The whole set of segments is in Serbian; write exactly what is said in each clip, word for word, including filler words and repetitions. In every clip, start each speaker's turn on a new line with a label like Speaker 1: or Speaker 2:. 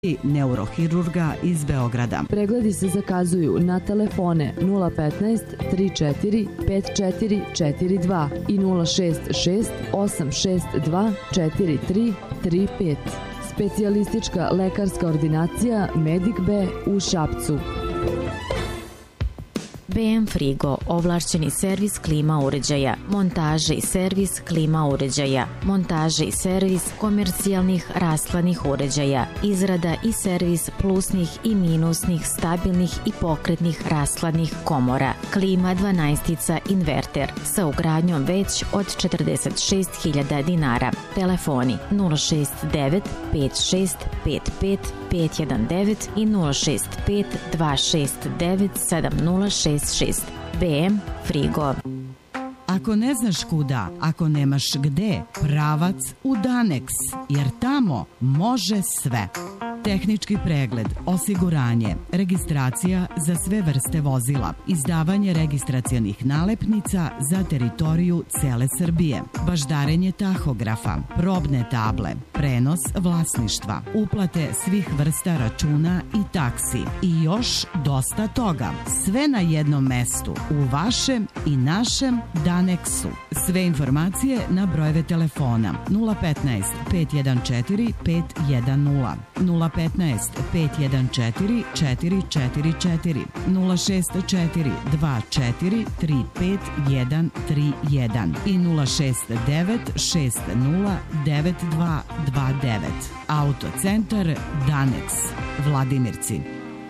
Speaker 1: neurohirurga iz Beograda.
Speaker 2: Pregledi se zakazuju na telefone nula petnaest tri četiri pet četiri četiri dva i nula šest šest osam šest dva četiri tri tri pet. Specijalistička lekarska ordinacija Medic B u Šapcu.
Speaker 3: B M Frigo, ovlašćeni servis klima uređaja, montaže i servis klima uređaja, montaže i servis komercijalnih rashladnih uređaja, izrada i servis plusnih i minusnih, stabilnih i pokretnih rashladnih komora, klima dvanaestica inverter sa ugradnjom već od četrdeset šest hiljada dinara. Telefoni nula šest devet pet šest pet pet pet jedan devet i nula šest pet dva šest devet sedam nula šest šest. B M Frigo.
Speaker 1: Ako ne znaš kuda, ako nemaš gde, pravac u Danex, jer tamo može sve. Tehnički pregled, osiguranje, registracija za sve vrste vozila, izdavanje registracionih nalepnica za teritoriju cele Srbije, baždarenje tahografa, probne table, prenos vlasništva, uplate svih vrsta računa i taksi i još dosta toga. Sve na jednom mestu, u vašem i našem Danexu. Sve informacije na brojeve telefona nula petnaest pet jedan četiri pet jedan nula, nula petnaest pet jedan četiri četiri četiri četiri, nula šest četiri dva četiri tri pet jedan tri jedan i nula šest devet šest nula devet dva dva devet. Autocentar Danex, Vladimirci.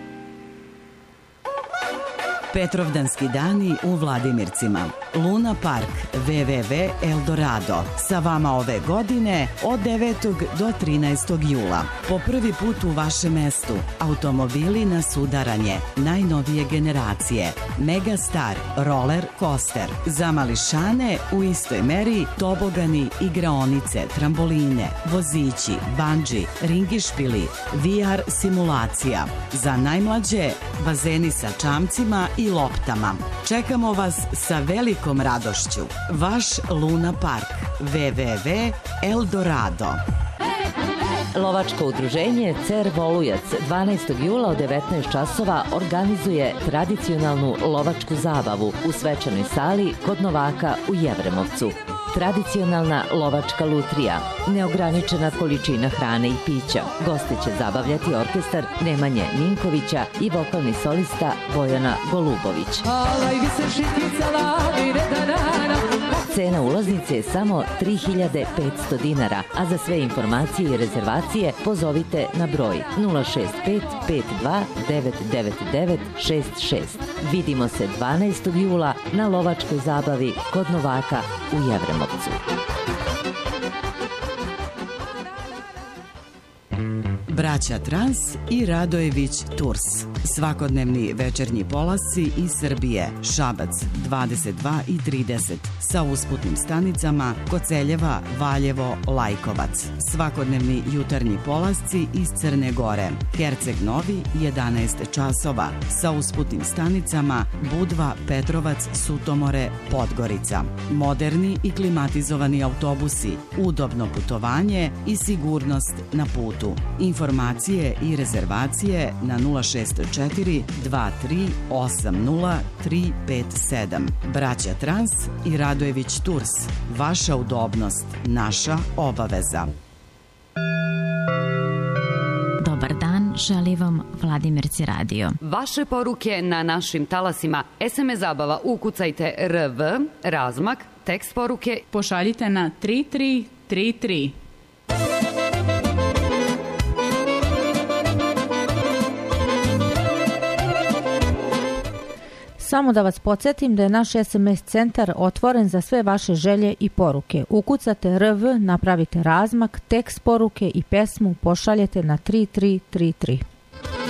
Speaker 1: Petrovdanski dani u Vladimircima. Luna Park ve ve ve Eldorado. Sa vama ove godine od devetog do trinaestog jula. Po prvi put u vašem mestu. Automobili na sudaranje. Najnovije generacije. Megastar Roller Coaster. Za mališane u istoj meri tobogani, igraonice, tramboline, vozići, bandži, ringišpili, V R simulacija. Za najmlađe bazeni sa čamcima i loptama. Čekamo vas sa velikom radošću. Vaš Luna Park. ve ve ve Eldorado.
Speaker 4: Lovačko udruženje Cer Volujac dvanaestog jula od devetnaest časova organizuje tradicionalnu lovačku zabavu u svečanoj sali kod Novaka u Jevremovcu. Tradicionalna lovačka lutrija, neograničena količina hrane i pića. Goste će zabavljati orkestar Nemanje Ninkovića i vokalni solista Bojana Golubović. Cena ulaznice je samo tri hiljade petsto dinara, a za sve informacije i rezervacije pozovite na broj nula šest pet pet dva devet devet devet šest šest. Vidimo se dvanaestog jula na lovačkoj zabavi kod Novaka u Jevremovcu.
Speaker 1: Braća Trans i Radojević Tours. Svakodnevni večernji polasci iz Srbije. Šabac dvadeset dva i trideset sa usputnim stanicama Koceljeva, Valjevo, Lajkovac. Svakodnevni jutarnji polasci iz Crne Gore. Herceg Novi jedanaest časova sa usputnim stanicama Budva, Petrovac, Sutomore, Podgorica. Moderni i klimatizovani autobusi, udobno putovanje i sigurnost na putu. Informacije i rezervacije na nula šest četiri dva tri osam nula tri pet sedam. Braća Trans i Radojević Tours. Vaša udobnost, naša obaveza.
Speaker 3: Dobar dan, želi vam Vladimirci radio.
Speaker 5: Vaše poruke na našim talasima. es em es zabava ukucajte R V, razmak, tekst poruke.
Speaker 6: Pošaljite na tri tri tri tri.
Speaker 7: Samo da vas podsjetim da je naš es em es centar otvoren za sve vaše želje i poruke. Ukucate R V, napravite razmak, tekst poruke i pesmu pošaljete na tri tri tri tri.